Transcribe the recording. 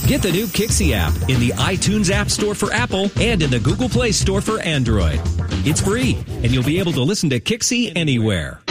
Get the new Kixie app in the iTunes App Store for Apple and in the Google Play Store for Android. It's free, and you'll be able to listen to Kixie anywhere.